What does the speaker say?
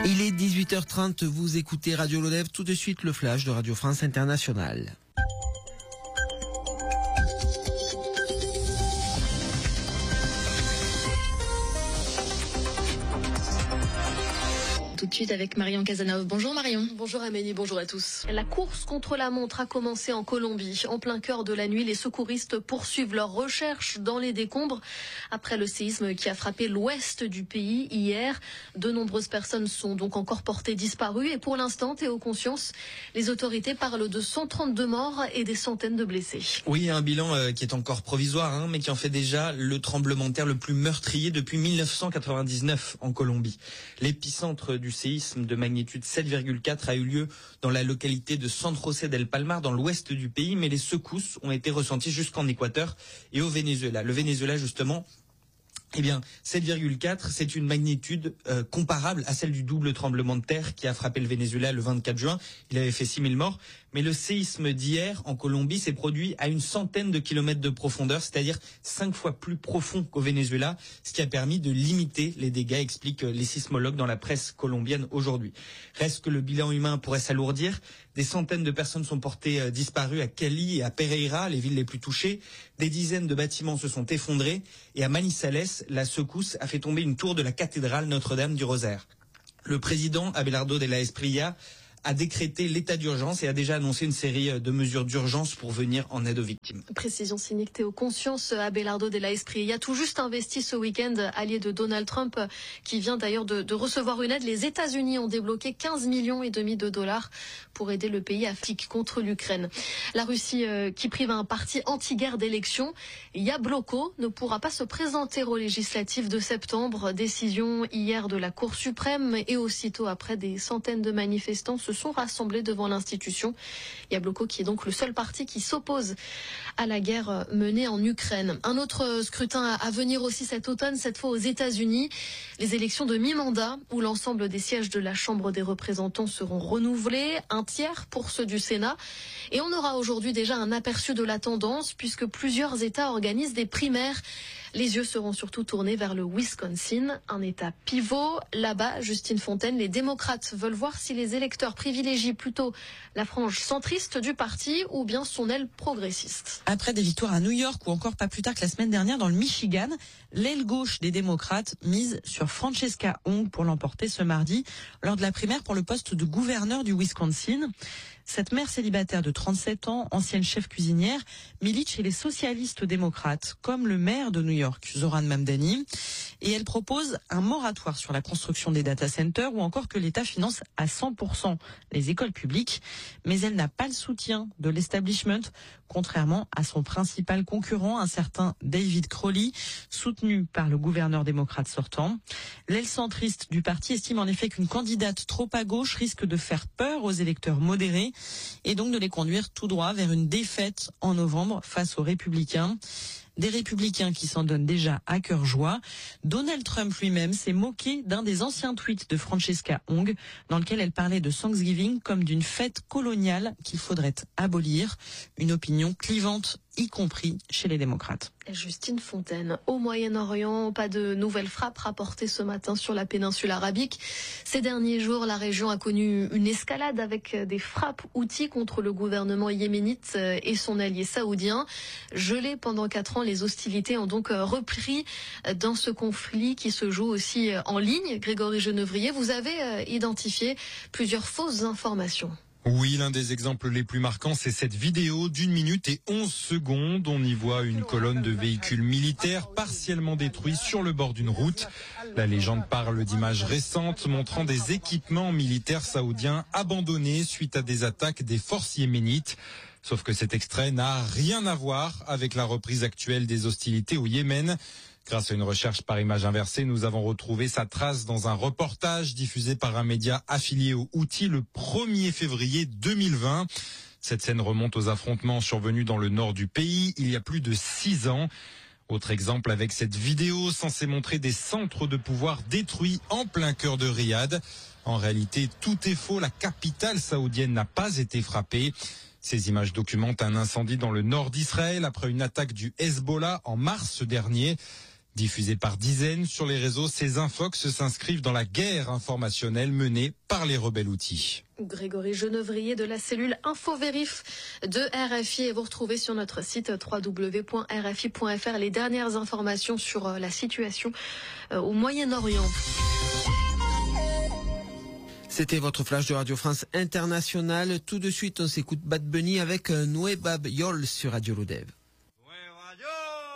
Il est 18h30, vous écoutez Radio Lodève, tout de suite le flash de Radio France Internationale. Tout de suite avec Marion Cazeneuve. Bonjour Marion. Bonjour Amélie, bonjour à tous. La course contre la montre a commencé en Colombie. En plein cœur de la nuit, les secouristes poursuivent leurs recherches dans les décombres. Après le séisme qui a frappé l'ouest du pays hier, de nombreuses personnes sont donc encore portées disparues. Et pour l'instant, Théo Conscience, les autorités parlent de 132 morts et des centaines de blessés. Oui, un bilan qui est encore provisoire, mais qui en fait déjà le tremblement de terre le plus meurtrier depuis 1999 en Colombie. L'épicentre du séisme de magnitude 7,4 a eu lieu dans la localité de San José del Palmar, dans l'ouest du pays, mais les secousses ont été ressenties jusqu'en Équateur et au Venezuela. Le Venezuela, justement, 7,4, c'est une magnitude comparable à celle du double tremblement de terre qui a frappé le Venezuela le 24 juin. Il avait fait 6000 morts. Mais le séisme d'hier en Colombie s'est produit à une centaine de kilomètres de profondeur, c'est-à-dire 5 fois plus profond qu'au Venezuela, ce qui a permis de limiter les dégâts, expliquent les sismologues dans la presse colombienne aujourd'hui. Reste que le bilan humain pourrait s'alourdir. Des centaines de personnes sont portées disparues à Cali et à Pereira, les villes les plus touchées. Des dizaines de bâtiments se sont effondrés. Et à Manizales, la secousse a fait tomber une tour de la cathédrale Notre-Dame du Rosaire. Le président Abelardo de la Espriella a décrété l'état d'urgence et a déjà annoncé une série de mesures d'urgence pour venir en aide aux victimes. Précision cynique Théo Conscience, Abelardo de la Espriella, tout juste investi ce week-end, allié de Donald Trump, qui vient d'ailleurs de recevoir une aide. Les États-Unis ont débloqué 15,5 millions de dollars pour aider le pays à flic contre l'Ukraine. La Russie qui prive un parti anti-guerre d'élection, Yabloko, ne pourra pas se présenter aux législatives de septembre. Décision hier de la Cour suprême et aussitôt après, des centaines de manifestants se sont rassemblés devant l'institution. Yabloko qui est donc le seul parti qui s'oppose à la guerre menée en Ukraine. Un autre scrutin à venir aussi cet automne, cette fois aux États-Unis. Les élections de mi-mandat où l'ensemble des sièges de la Chambre des représentants seront renouvelés, un tiers pour ceux du Sénat. Et on aura aujourd'hui déjà un aperçu de la tendance puisque plusieurs États organisent des primaires. Les yeux seront surtout tournés vers le Wisconsin, un État pivot. Là-bas, Justine Fontaine, les démocrates veulent voir si les électeurs privilégient plutôt la frange centriste du parti ou bien son aile progressiste. Après des victoires à New York ou encore pas plus tard que la semaine dernière dans le Michigan, l'aile gauche des démocrates mise sur Francesca Hong pour l'emporter ce mardi lors de la primaire pour le poste de gouverneur du Wisconsin. Cette mère célibataire de 37 ans, ancienne chef cuisinière, milite chez les socialistes démocrates, comme le maire de New York, Zoran Mamdani. Et elle propose un moratoire sur la construction des data centers ou encore que l'État finance à 100% les écoles publiques. Mais elle n'a pas le soutien de l'establishment, contrairement à son principal concurrent, un certain David Crowley, soutenu par le gouverneur démocrate sortant. L'aile centriste du parti estime en effet qu'une candidate trop à gauche risque de faire peur aux électeurs modérés et donc de les conduire tout droit vers une défaite en novembre face aux républicains. Des républicains qui s'en donnent déjà à cœur joie. Donald Trump lui-même s'est moqué d'un des anciens tweets de Francesca Hong dans lequel elle parlait de Thanksgiving comme d'une fête coloniale qu'il faudrait abolir. Une opinion clivante, y compris chez les démocrates. Justine Fontaine, au Moyen-Orient, pas de nouvelles frappes rapportées ce matin sur la péninsule arabique. Ces derniers jours, la région a connu une escalade avec des frappes outils contre le gouvernement yéménite et son allié saoudien. Gelé pendant 4 ans, les hostilités ont donc repris dans ce conflit qui se joue aussi en ligne. Grégory Genevrier, vous avez identifié plusieurs fausses informations. Oui, l'un des exemples les plus marquants, c'est cette vidéo d'1 minute et 11 secondes. On y voit une colonne de véhicules militaires partiellement détruits sur le bord d'une route. La légende parle d'images récentes montrant des équipements militaires saoudiens abandonnés suite à des attaques des forces yéménites. Sauf que cet extrait n'a rien à voir avec la reprise actuelle des hostilités au Yémen. Grâce à une recherche par image inversée, nous avons retrouvé sa trace dans un reportage diffusé par un média affilié aux Houthis le 1er février 2020. Cette scène remonte aux affrontements survenus dans le nord du pays il y a plus de 6 ans. Autre exemple avec cette vidéo censée montrer des centres de pouvoir détruits en plein cœur de Riyad. En réalité, tout est faux. La capitale saoudienne n'a pas été frappée. Ces images documentent un incendie dans le nord d'Israël après une attaque du Hezbollah en mars dernier. Diffusés par dizaines sur les réseaux, ces infox s'inscrivent dans la guerre informationnelle menée par les rebelles Houthis. Grégory Genevrier de la cellule InfoVérif de RFI, et vous retrouvez sur notre site www.rfi.fr les dernières informations sur la situation au Moyen-Orient. C'était votre flash de Radio France Internationale. Tout de suite, on s'écoute Bad Bunny avec Noé Bab Yol sur Radio Lodev.